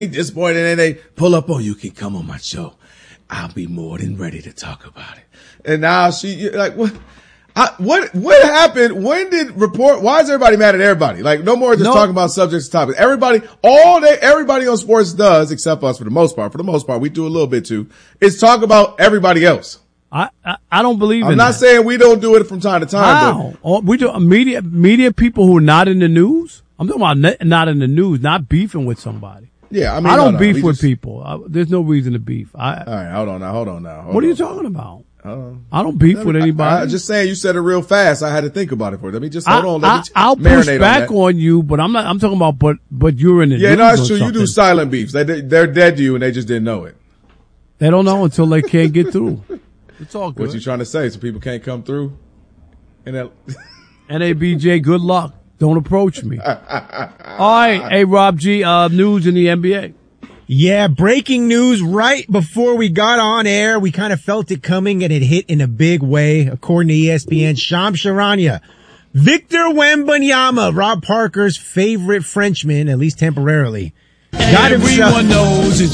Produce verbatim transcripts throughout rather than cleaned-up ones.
disappointed and they pull up on you, can come on my show. I'll be more than ready to talk about it. And now she like, what, I, what, what happened? When did report, why is everybody mad at everybody? Like no more just no. talking about subjects and topics. Everybody, all that everybody on sports does, except us for the most part, for the most part, we do a little bit too, is talk about everybody else. I, I, I don't believe I'm in not that. saying we don't do it from time to time. Wow. But we do media, media people who are not in the news. I'm talking about not in the news, not beefing with somebody. Yeah, I mean, I don't no, no, beef with just, people. I, there's no reason to beef. I, all right, hold on now, hold on now. Hold what are you on. talking about? Uh, I don't beef with anybody. I, I, just saying, you said it real fast. I had to think about it for it. Let me just hold I, on. Let I, me I'll push back on, on you, but I'm not. I'm talking about, but but you're in the yeah, news. no, it's true. Something. You do silent beefs. They they're dead to you, and they just didn't know it. They don't know until they can't get through. It's all good. What you trying to say? So people can't come through? And that N A B J, good luck. Don't approach me. All right. Hey, Rob G, uh, news in the N B A. Yeah, breaking news right before we got on air. We kind of felt it coming and it hit in a big way. According to E S P N, Shams Charania, Victor Wembanyama, Rob Parker's favorite Frenchman, at least temporarily. Got Everyone himself, knows it's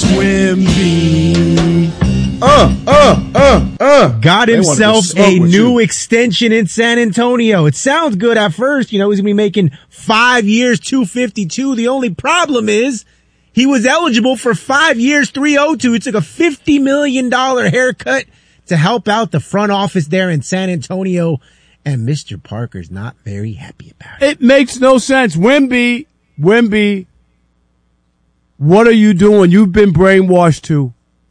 Wemby. Uh, uh, uh, uh. Got himself a new you. extension in San Antonio. It sounds good at first. You know, he's going to be making five years, two fifty-two. The only problem is he was eligible for five years, three oh two. It took a fifty million dollars haircut to help out the front office there in San Antonio. And Mister Parker's not very happy about it. It makes no sense. Wemby, Wemby, what are you doing? You've been brainwashed too.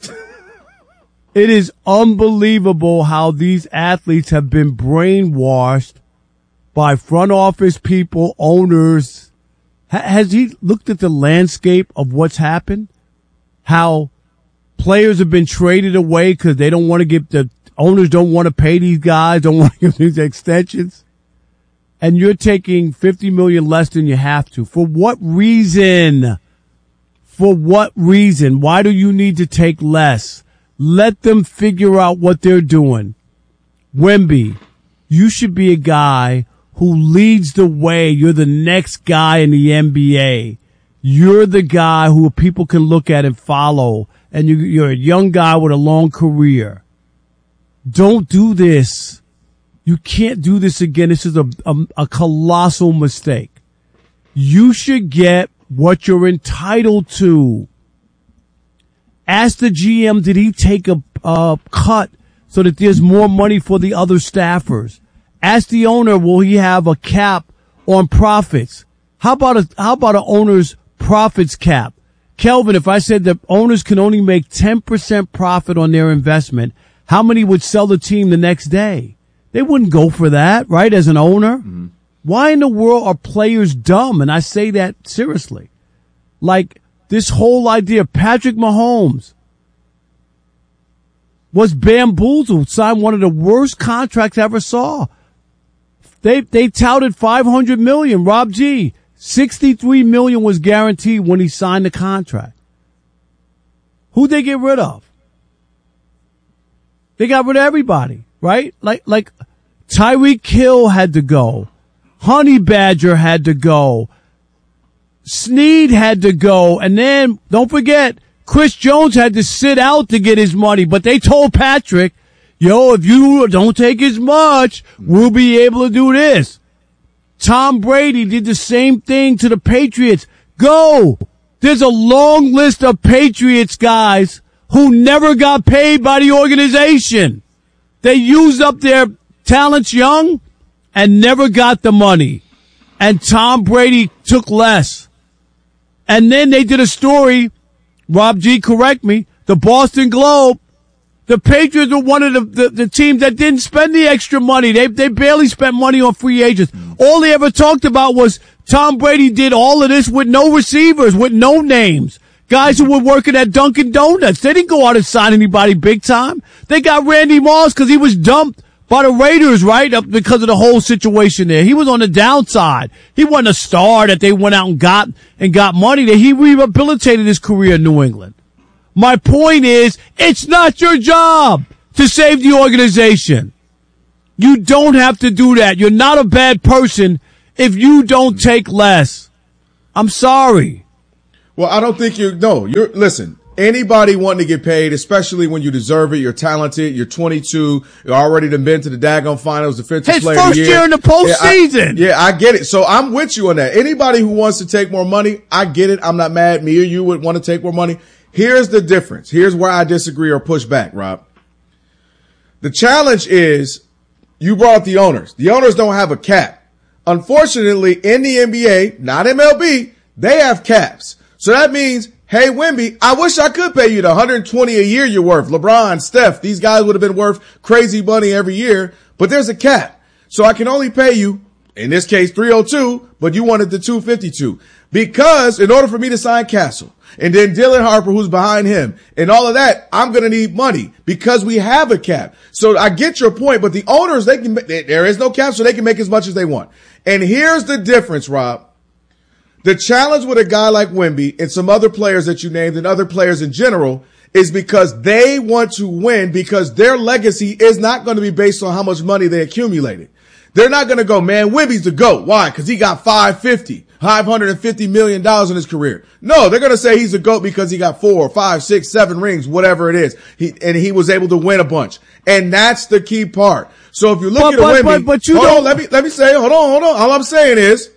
It is unbelievable how these athletes have been brainwashed by front office people, owners. Ha- has he looked at the landscape of what's happened? How players have been traded away because they don't want to give the owners don't want to pay these guys, don't want to give these extensions. And you're taking fifty million less than you have to. For what reason? For what reason? Why do you need to take less? Let them figure out what they're doing. Wemby, you should be a guy who leads the way. You're the next guy in the N B A. You're the guy who people can look at and follow. And you, you're a young guy with a long career. Don't do this. You can't do this again. This is a, a, a colossal mistake. You should get what you're entitled to. Ask the G M, did he take a, a cut so that there's more money for the other staffers? Ask the owner, will he have a cap on profits? How about a, how about an owner's profits cap? Kelvin, if I said that owners can only make ten percent profit on their investment, how many would sell the team the next day? They wouldn't go for that, right? As an owner. Mm-hmm. Why in the world are players dumb? And I say that seriously. Like, this whole idea, Patrick Mahomes was bamboozled, signed one of the worst contracts I ever saw. They, they touted five hundred million. Rob G, sixty-three million was guaranteed when he signed the contract. Who'd they get rid of? They got rid of everybody, right? Like, like Tyreek Hill had to go. Honey Badger had to go. Snead had to go. And then, don't forget, Chris Jones had to sit out to get his money. But they told Patrick, yo, if you don't take as much, we'll be able to do this. Tom Brady did the same thing to the Patriots. Go! There's a long list of Patriots guys who never got paid by the organization. They used up their talents young and never got the money. And Tom Brady took less. And then they did a story, Rob G, correct me, the Boston Globe. The Patriots were one of the, the, the teams that didn't spend the extra money. They, they barely spent money on free agents. All they ever talked about was Tom Brady did all of this with no receivers, with no names. Guys who were working at Dunkin' Donuts. They didn't go out and sign anybody big time. They got Randy Moss because he was dumped by the Raiders, right? Because of the whole situation there. He was on the downside. He wasn't a star that they went out and got and got money. That he rehabilitated his career in New England. My point is, it's not your job to save the organization. You don't have to do that. You're not a bad person if you don't take less. I'm sorry. Well, I don't think you're, no, you're, listen, anybody wanting to get paid, especially when you deserve it, you're talented, you're twenty-two, you're already been to the daggone finals, defensive His player of the year. His first year in the postseason. Yeah, I, yeah, I get it. So I'm with you on that. Anybody who wants to take more money, I get it. I'm not mad. Me or you would want to take more money. Here's the difference. Here's where I disagree or push back, Rob. The challenge is you brought the owners. The owners don't have a cap. Unfortunately, in the N B A, not M L B, they have caps. So that means, hey, Wemby, I wish I could pay you the one hundred twenty a year you're worth. LeBron, Steph, these guys would have been worth crazy money every year, but there's a cap. So I can only pay you, in this case, three oh two, but you wanted the two fifty-two. Because in order for me to sign Castle, and then Dylan Harper, who's behind him, and all of that, I'm going to need money because we have a cap. So I get your point, but the owners, they can, there is no cap, so they can make as much as they want. And here's the difference, Rob. The challenge with a guy like Wemby and some other players that you named and other players in general is because they want to win because their legacy is not going to be based on how much money they accumulated. They're not going to go, man, Wemby's the GOAT. Why? Because he got five fifty, five hundred fifty million dollars in his career. No, they're going to say he's a GOAT because he got four, five, six, seven rings, whatever it is. He, and he was able to win a bunch. And that's the key part. So if you look at Wemby, but, but you hold don't. on, let me, let me say, hold on, hold on. All I'm saying is,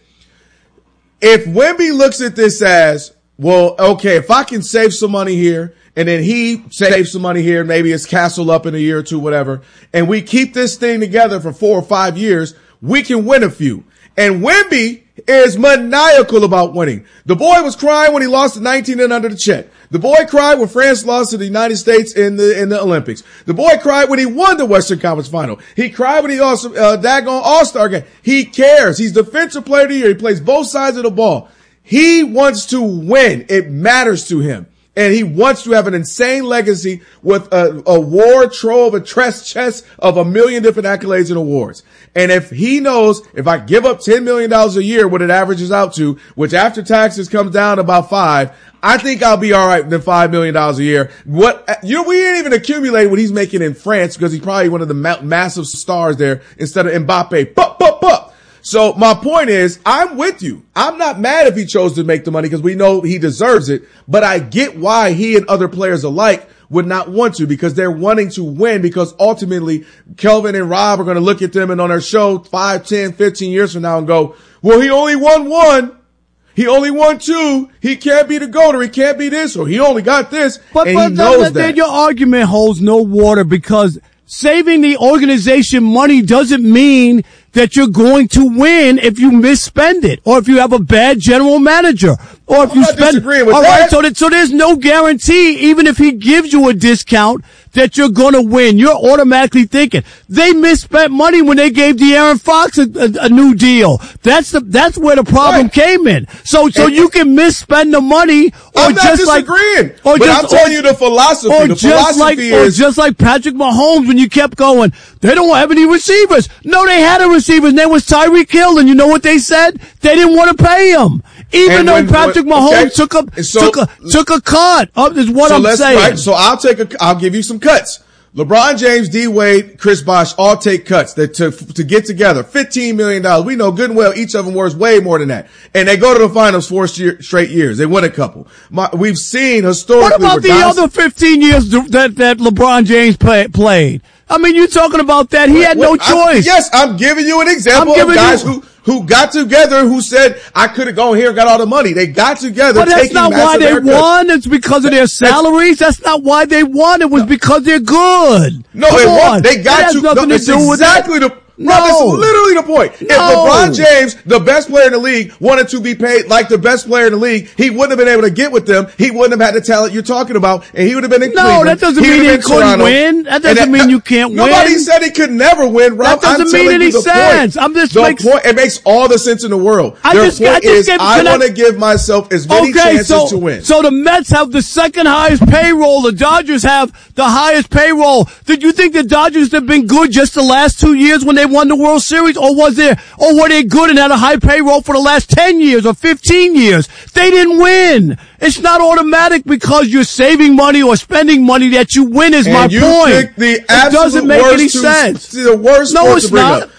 if Wemby looks at this as, well, okay, if I can save some money here, and then he saves some money here, maybe it's Castle up in a year or two, whatever, and we keep this thing together for four or five years, we can win a few. And Wemby is maniacal about winning. The boy was crying when he lost to nineteen and under the Chet. The boy cried when France lost to the United States in the in the Olympics. The boy cried when he won the Western Conference Final. He cried when he lost uh, daggone All-Star game. He cares. He's defensive player of the year. He plays both sides of the ball. He wants to win. It matters to him. And he wants to have an insane legacy with a, a war trove, a chest chest of a million different accolades and awards. And if he knows if I give up ten million dollars a year, what it averages out to, which after taxes comes down to about five, I think I'll be all right with five million dollars a year. What, you know, we didn't even accumulate what he's making in France because he's probably one of the ma- massive stars there instead of Mbappe. Bup, bup, bup. So my point is, I'm with you. I'm not mad if he chose to make the money because we know he deserves it, but I get why he and other players alike would not want to because they're wanting to win because ultimately Kelvin and Rob are going to look at them and on their show five, ten, fifteen years from now and go, well, he only won one. He only won two. He can't be the GOAT or he can't be this or he only got this. But, and but he knows that. that. Your argument holds no water because saving the organization money doesn't mean that you're going to win if you misspend it or if you have a bad general manager or if I'm you not spend. disagreeing with all that. right, so that, so there's no guarantee, even if he gives you a discount, that you're going to win. You're automatically thinking they misspent money when they gave De'Aaron Fox a, a, a new deal. That's the that's where the problem right. came in. So so and, you can misspend the money, or I'm not just disagreeing, like, or but just, I'm telling or, you the philosophy. Or the just philosophy like, is or just like Patrick Mahomes when you kept going, they don't have any receivers. No, they had a receiver. His name was Tyreek Hill, and you know what they said? They didn't want to pay him, even and though when, Patrick when, Mahomes okay. took a so, took a took a cut. Up is what so I'm let's, saying. Right, so I'll take a. I'll give you some cuts. LeBron James, D Wade, Chris Bosh all take cuts that to to get together. Fifteen million dollars. We know good and well each of them worth way more than that. And they go to the finals four straight years. They win a couple. My, we've seen historically. What about the other fifteen years that that LeBron James play, played? I mean, you're talking about that. He what, had no what, choice. I'm, yes, I'm giving you an example of guys you, who who got together who said, I could have gone here and got all the money. They got together. But that's not why they haircuts. won. It's because of their salaries. That's not why they won. It was because they're good. No, Come it on. won. They got it has to. nothing No, to do with exactly that. the. No. No, that's literally the point. If No. LeBron James, the best player in the league, wanted to be paid like the best player in the league, he wouldn't have been able to get with them. He wouldn't have had the talent you're talking about, and he would have been in No, Cleveland. that doesn't he mean he couldn't Toronto. win. That doesn't mean you can't nobody win. Nobody said he could never win, Rob. That doesn't I'm mean telling any you the sense. Point. I'm just the makes, point. It makes all the sense in the world. I Their just, point I just is, gave, I want I, to give myself as many okay, chances so, to win. So the Mets have the second highest payroll. The Dodgers have the highest payroll. Did you think the Dodgers have been good just the last two years when they won the World Series, or was there, or were they good and had a high payroll for the last ten years or fifteen years? They didn't win. It's not automatic because you're saving money or spending money that you win is and my you point. Pick the it doesn't make any to, sense. The worst no, sport it's to bring not. up.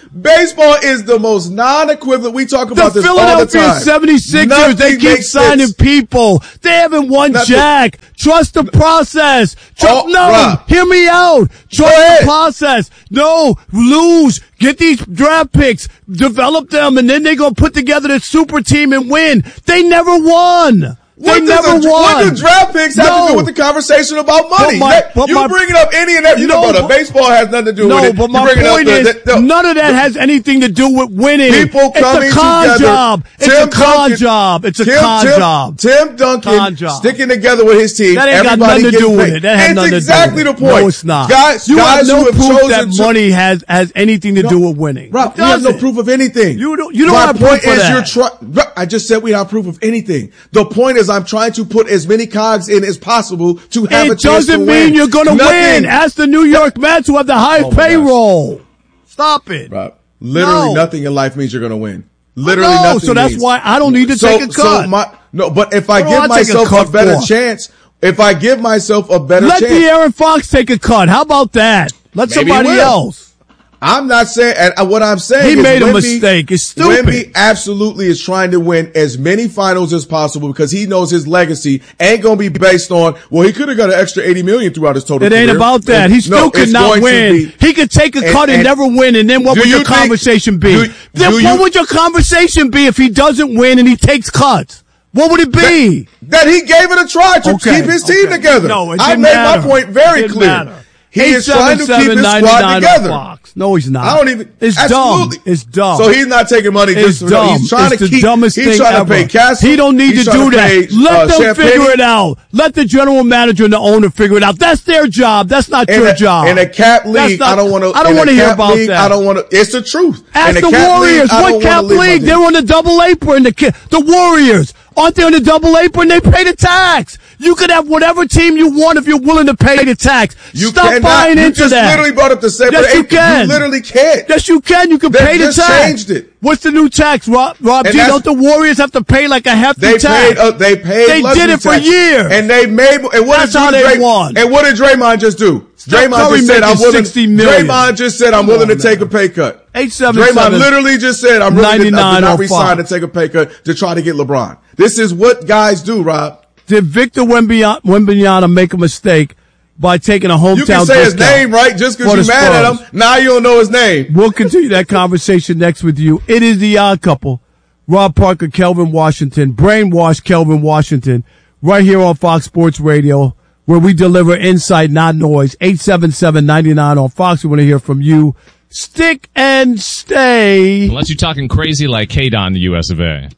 Baseball is the most non-equivalent. We talk about the this all the time. The Philadelphia seventy-sixers, they keep signing sense. people. They haven't won Nothing. jack. Trust the process. Trust, oh, no, Rob. hear me out. Trust the process. No, lose. Get these draft picks, develop them, and then they're going to put together this super team and win. They never won. They what never does a, won. What do draft picks have no. to do with the conversation about money? But my, but you my, bringing up any and every. You no, know, brother, baseball has nothing to do no, with it. No, but my point the, is, the, the, none of that has anything to do with winning. People coming it's a con together. job. It's Tim a con Duncan, job. It's a Tim, con Tim, job. Tim Duncan sticking together with his team. That ain't got nothing to do with it. That has nothing to do with it. It's exactly the point. No, it's not. Guys, you guys have no who have proof that chosen money has has anything to do with winning. Rob, we have no proof of anything. You don't. You don't have proof of that. Try, I just said we have proof of anything. The point is, I'm trying to put as many cogs in as possible to have it a chance to win. It doesn't mean you're going to win. Ask the New York Mets who have the highest oh payroll. Gosh. Stop it. Rob, literally no. nothing in life means you're going to win. Literally no, nothing. So that's means. why I don't need to so, take a cut. So my, no, but if I what give myself a, a better for? chance, if I give myself a better Let chance. Let De'Aaron Fox take a cut. How about that? Let Maybe somebody else. I'm not saying, and what I'm saying he is made a Wemby, mistake. It's stupid. Wemby absolutely is trying to win as many finals as possible because he knows his legacy ain't going to be based on, well, he could have got an extra eighty million throughout his total It career. ain't about that. And, he still no, could not win. Be, he could take a and, cut and, and never win, and then what would you your conversation think, be? do, then do what you, would your conversation be if he doesn't win and he takes cuts? What would it be? That, that he gave it a try to okay, keep his team okay. together. No, it I didn't made matter. my point very it clear. Matter. He is trying to keep his squad together. Fox. No, he's not. I don't even. It's absolutely. dumb. It's dumb. So he's not taking money. It's just dumb. He's trying it's to the keep. Dumbest he's thing trying ever. to pay Castle. He don't need he's to do to that. Pay, Let uh, them Champagne. figure it out. Let the general manager and the owner figure it out. That's their job. That's not in your a, job. In a cap league, not, I don't want to. I don't want to hear about league, that. I don't want to. It's the truth. Ask in the Warriors. League, what cap league? They're on the double apron. The the Warriors. Aren't they on the double apron? They pay the tax. You could have whatever team you want if you're willing to pay the tax. You Stop cannot, buying you into just that. literally brought up the same. Yes, you eight, can. You literally can't. Yes, you can. You can they pay the just tax. Changed it. What's the new tax, Rob? Rob G, don't the Warriors have to pay like a hefty they tax? Paid, uh, they paid. They did it for tax. years, and they made. And what That's did how they Dray, won. And what did Draymond just do? Draymond Curry just said, "I'm willing." million. Draymond just said, "I'm Come willing on, to man. take a pay cut." Eight seven Draymond seven, literally just said, "I'm willing to uh, not resign to Fox. take a pay cut to try to get LeBron." This is what guys do, Rob. Did Victor Wembanyama make a mistake by taking a hometown You can say his name, right? Just because you're mad at him, now you don't know his name. We'll continue that conversation next with you. It is the Odd Couple. Rob Parker, Kelvin Washington, Brainwash Kelvin Washington, right here on Fox Sports Radio, where we deliver insight, not noise. eight seven seven, nine nine on Fox. We want to hear from you. Stick and stay. Unless you're talking crazy like K-Don, the U S of A.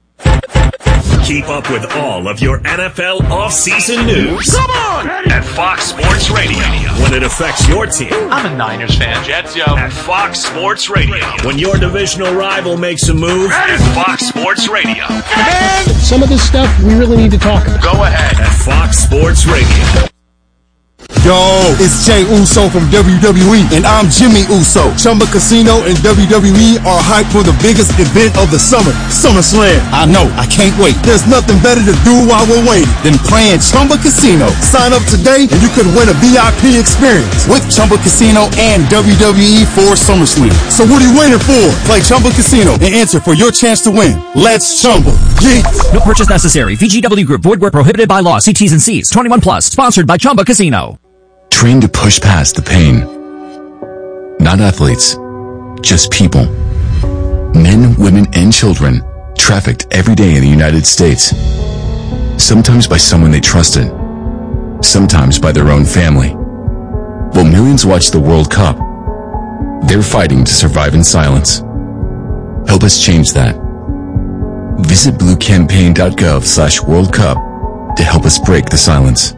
Keep up with all of your N F L offseason news. Come on! At Fox Sports Radio. When it affects your team. I'm a Niners fan. Jets, yo. At Fox Sports Radio. When your divisional rival makes a move. At Fox Sports Radio. Man, some of this stuff we really need to talk about. Go ahead. At Fox Sports Radio. Yo, it's Jay Uso from W W E, and I'm Jimmy Uso. Chumba Casino and W W E are hyped for the biggest event of the summer, SummerSlam. I know, I can't wait. There's nothing better to do while we're waiting than playing Chumba Casino. Sign up today and you could win a V I P experience with Chumba Casino and W W E for SummerSlam. So what are you waiting for? Play Chumba Casino and enter for your chance to win. Let's Chumba. Yeah. No purchase necessary. V G W Group. Void where prohibited by law. See T's and C's. twenty-one plus. Sponsored by Chumba Casino. Trained to push past the pain. Not athletes, just people. Men, women, and children trafficked every day in the United States. Sometimes by someone they trusted. Sometimes by their own family. While millions watch the World Cup, they're fighting to survive in silence. Help us change that. Visit bluecampaign.gov slash World Cup to help us break the silence.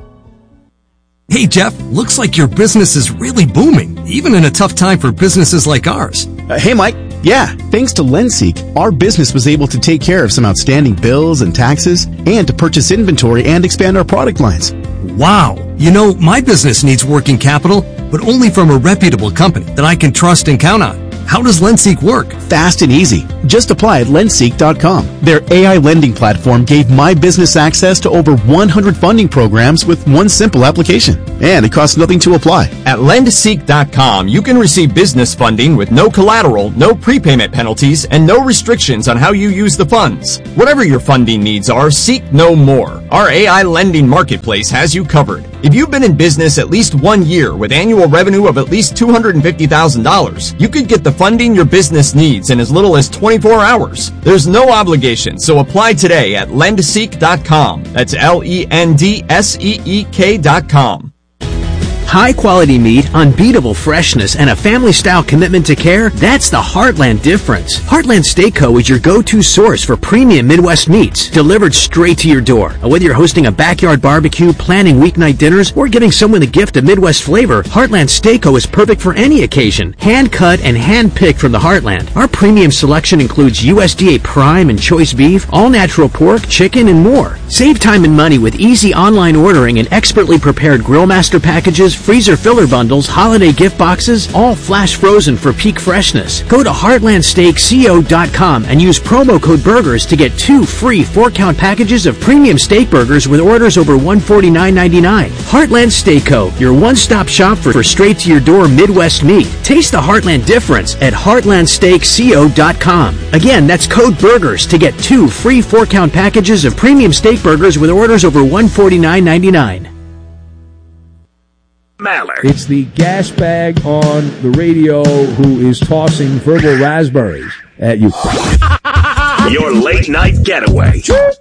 Hey, Jeff, looks like your business is really booming, even in a tough time for businesses like ours. Uh, hey, Mike. Yeah, thanks to LendSeek, our business was able to take care of some outstanding bills and taxes and to purchase inventory and expand our product lines. Wow. You know, my business needs working capital, but only from a reputable company that I can trust and count on. How does LendSeek work? Fast and easy. Just apply at lendseek dot com. Their A I lending platform gave my business access to over one hundred funding programs with one simple application. And it costs nothing to apply. At lendseek dot com, you can receive business funding with no collateral, no prepayment penalties, and no restrictions on how you use the funds. Whatever your funding needs are, seek no more. Our A I lending marketplace has you covered. If you've been in business at least one year with annual revenue of at least two hundred fifty thousand dollars, you could get the funding your business needs in as little as twenty-four hours. There's no obligation, so apply today at lendseek dot com. That's L E N D S E E K dot com. High quality meat, unbeatable freshness, and a family style commitment to care, that's the Heartland difference. Heartland Steak Co. is your go-to source for premium Midwest meats, delivered straight to your door. Whether you're hosting a backyard barbecue, planning weeknight dinners, or giving someone the gift of Midwest flavor, Heartland Steak Co. is perfect for any occasion. Hand cut and hand picked from the Heartland. Our premium selection includes U S D A prime and choice beef, all natural pork, chicken, and more. Save time and money with easy online ordering and expertly prepared Grill Master packages, freezer filler bundles, holiday gift boxes, all flash frozen for peak freshness. Go to heartland steak co dot com and use promo code BURGERS to get two free four-count packages of premium steak burgers with orders over one hundred forty-nine ninety-nine. Heartland Steak Co., your one-stop shop for, for straight-to-your-door Midwest meat. Taste the Heartland difference at heartland steak co dot com. Again, that's code BURGERS to get two free four-count packages of premium steak burgers with orders over one hundred forty-nine ninety-nine. Maller. It's the gas bag on the radio who is tossing verbal raspberries at you. Your late night getaway.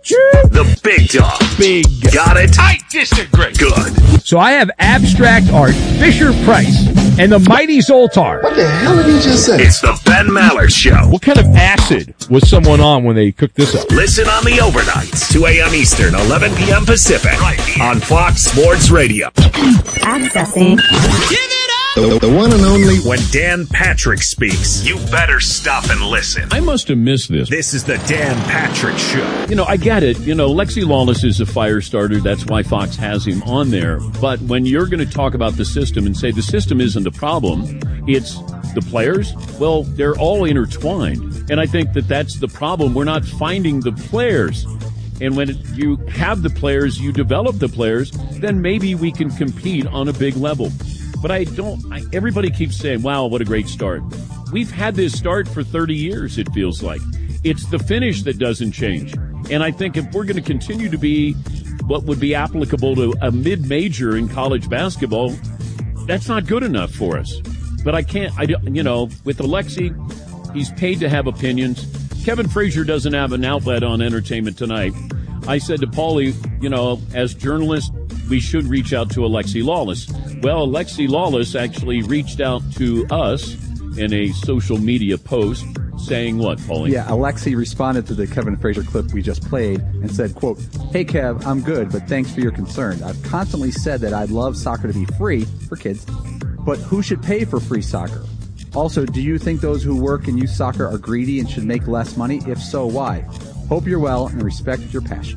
The big dog. Big. Got it? I disagree. Good. So I have abstract art, Fisher Price, and the mighty Zoltar. What the hell did he just say? It's the Ben Maller Show. What kind of acid was someone on when they cooked this up? Listen on the overnights, two a.m. Eastern, eleven p.m. Pacific, right here on Fox Sports Radio. Accessing. Give it up! The, the one and only. When Dan Patrick speaks, you better stop and listen. I must have missed this. This is the Dan Patrick Show. You know, I get it. You know, Lexi Lawless is a fire starter. That's why Fox has him on there. But when you're going to talk about the system and say the system isn't a problem, it's the players, well, they're all intertwined. And I think that that's the problem. We're not finding the players. And when you have the players, you develop the players, then maybe we can compete on a big level. But I don't, I, everybody keeps saying, wow, what a great start. We've had this start for thirty years, it feels like. It's the finish that doesn't change. And I think if we're going to continue to be what would be applicable to a mid-major in college basketball, that's not good enough for us. But I can't, I, you know, with Alexi, he's paid to have opinions. Kevin Frazier doesn't have an outlet on Entertainment Tonight. I said to Paulie, you know, as journalists, we should reach out to Alexi Lawless. Well, Alexi Lawless actually reached out to us in a social media post saying what, Paulie? Yeah, Alexi responded to the Kevin Frazier clip we just played and said, quote, "Hey, Kev, I'm good, but thanks for your concern. I've constantly said that I'd love soccer to be free for kids, but who should pay for free soccer? Also, do you think those who work in youth soccer are greedy and should make less money? If so, why? Hope you're well and respect your passion."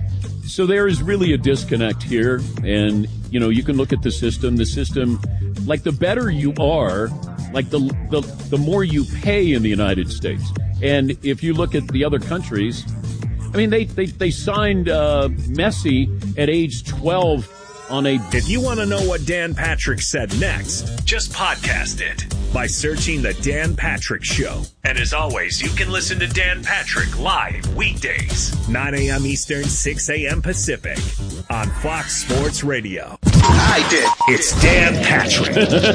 So there is really a disconnect here. And, you know, you can look at the system. The system, like the better you are, like the, the, the more you pay in the United States. And if you look at the other countries, I mean, they, they, they signed uh, Messi at age twelve on a... If you want to know what Dan Patrick said next, just podcast it by searching The Dan Patrick Show. And as always, you can listen to Dan Patrick live weekdays, nine a.m. Eastern, six a.m. Pacific on Fox Sports Radio. I did. It's Dan Patrick.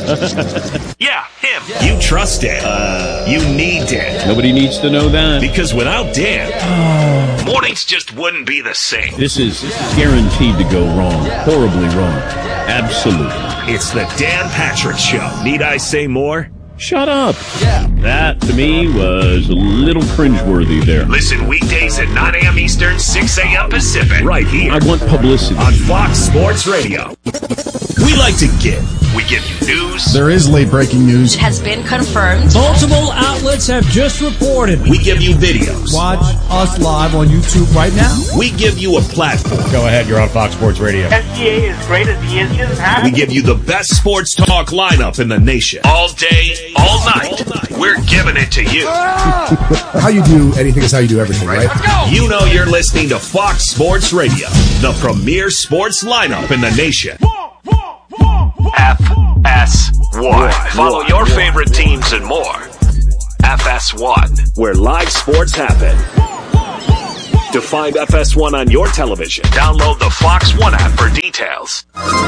Yeah, him. Yeah. You trust Dan. Uh, you need Dan. Nobody needs to know that. Because without Dan, oh. mornings just wouldn't be the same. This is guaranteed to go wrong. Horribly wrong. Absolutely. It's the Dan Patrick Show. Need I say more? Shut up. Yeah. That, to me, was a little cringeworthy there. Listen weekdays at nine a.m. Eastern, six a.m. Pacific. Right here. I want publicity. On Fox Sports Radio. We like to give. We give you news. There is late breaking news. It has been confirmed. Multiple outlets have just reported. We give you videos. Watch us live on YouTube right now. We give you a platform. Go ahead, you're on Fox Sports Radio. S G A is great as he is. He doesn't have We give you the best sports talk lineup in the nation. All day, all night. All night. We're giving it to you. How you do anything is how you do everything, right? Let's go. You know you're listening to Fox Sports Radio, the premier sports lineup in the nation. F S one. Follow your favorite teams and more. F S one, where live sports happen. To find F S one on your television, download the Fox One app for details.